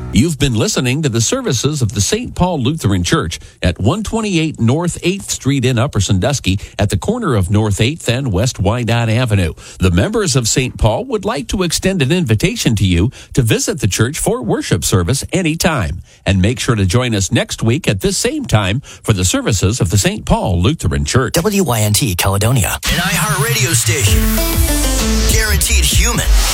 You've been listening to the services of the St. Paul Lutheran Church at 128 North 8th Street in Upper Sandusky at the corner of North 8th and West Wyandotte Avenue. The members of St. Paul would like to extend an invitation to you to visit the church for worship service anytime. And make sure to join us next week at this same time for the services of the St. Paul Lutheran Church. WYNT Caledonia. An iHeart radio station. Guaranteed human.